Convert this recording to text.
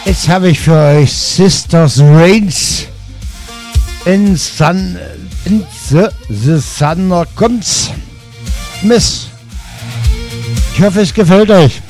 Jetzt habe ich für euch Sisters Reigns in the Sun kommt's. Miss. Ich hoffe, es gefällt euch.